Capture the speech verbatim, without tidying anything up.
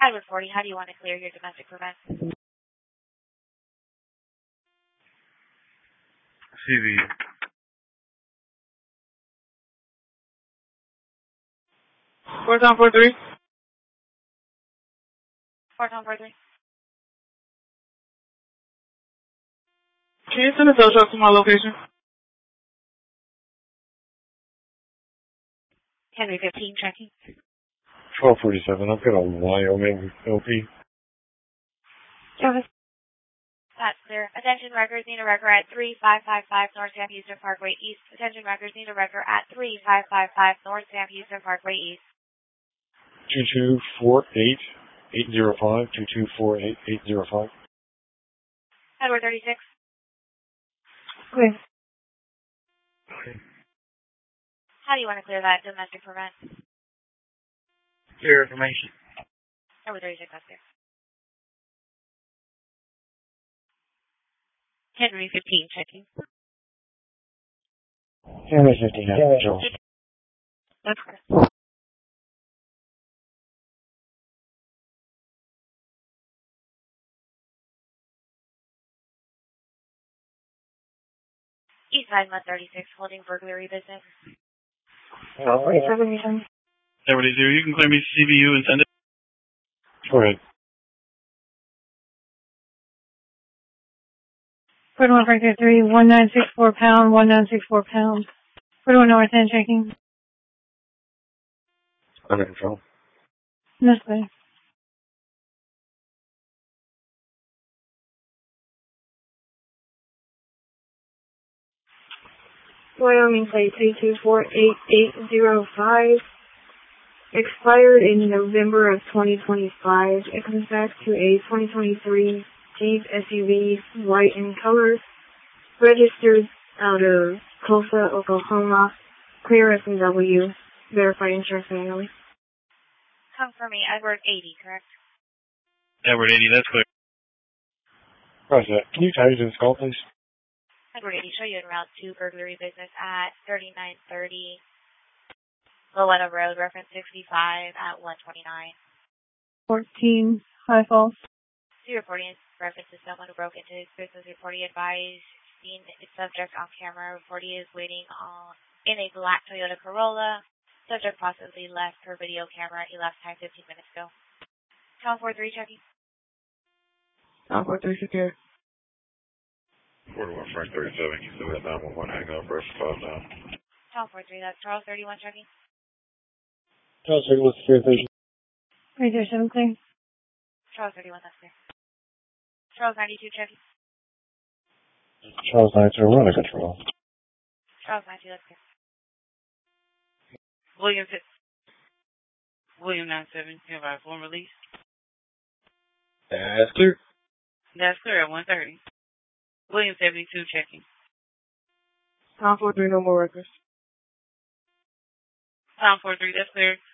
Edward forty, how do you want to clear your domestic prevent? C V. Four time four three. Four time four three. Can you send a tow truck to my location? Henry fifteen, checking. twelve forty-seven. I've got a Wyoming L P. Travis. That's clear. Attention records need a record at three five five five North Sam Houston Parkway East. Attention records need a record at three five five five North Sam Houston Parkway East. two two four eight eight zero five. two two four eight eight zero five. Edward thirty-six. Okay. How do you want to clear that domestic prevent? Clear information. Edward thirty-six, that's clear. Henry fifteen, checking. Henry fifteen, Joel. That's clear. Eastside one thirty-six, holding burglary business. All right. Edward zero, you can claim me C V U and send it. Go ahead. forty-one Franklin three, one nine six four pound, one nine six four pound. forty-one North End checking. Under control. This way. Wyoming plate three two four eight eight zero five. Expired in November of twenty twenty-five. It comes back to a twenty twenty-three Jeep S U V, white in color. Registered out of Tulsa, Oklahoma. Clear S and W. Verified insurance manually. Come for me, Edward eighty, correct? Edward eighty, that's clear. Roger that. Can you tell you to this call, please? Edward eighty, show you in Route two burglary business at thirty-nine thirty Lowetta Road, reference sixty-five at one twenty-nine. fourteen High Falls. See reporting reference to someone who broke into his business. Reporting advised seen its subject on camera. Reporting is waiting on in a black Toyota Corolla. Subject possibly left her video camera. He left time fifteen minutes ago. Town four three checking. Town four three secure. forty-one Frank thirty-seven. You still got nine one one. Hang on, press five now. Town four three, that's Charles thirty-one checking. Charles thirty-one, secure station. three zero seven clear. Charles thirty-one, that's clear. Charles ninety-two checking. Charles ninety-two, we're under control. Charles ninety-two, that's clear. William William nine seven, have I form release? That's clear. That's clear at one thirty. William seventy-two checking. Town four three, no more records. Town four three, that's clear.